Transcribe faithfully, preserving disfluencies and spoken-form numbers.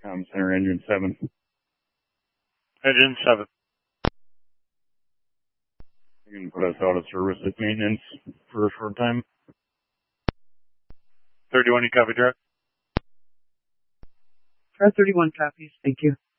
Com Center, Engine seven. Engine seven. You can put us out of service at maintenance for a short time. thirty-one, you copy, direct? Fred thirty-one copies. Thank you.